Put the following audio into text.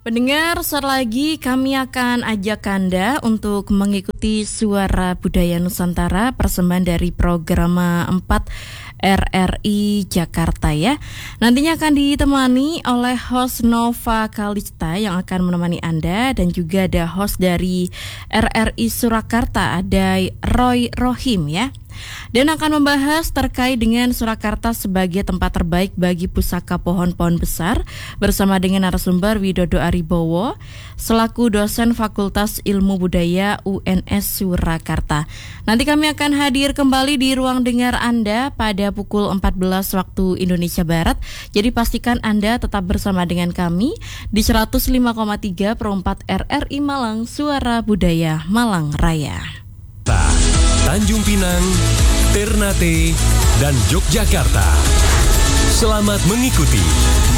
Pendengar, sesaat lagi kami akan ajak Anda untuk mengikuti Suara Budaya Nusantara persembahan dari program 4 RRI Jakarta ya. Nantinya akan ditemani oleh host Nova Kalista yang akan menemani Anda, dan juga ada host dari RRI Surakarta, ada Roy Rohim ya. Dan akan membahas terkait dengan Surakarta sebagai tempat terbaik bagi pusaka pohon-pohon besar bersama dengan narasumber Widodo Aribowo selaku dosen Fakultas Ilmu Budaya UNS Surakarta. Nanti kami akan hadir kembali di ruang dengar Anda pada pukul 14 waktu Indonesia Barat. Jadi pastikan Anda tetap bersama dengan kami di 105,3 per 4 RRI Malang, Suara Budaya Malang Raya. Tanjung Pinang, Ternate, dan Yogyakarta. Selamat mengikuti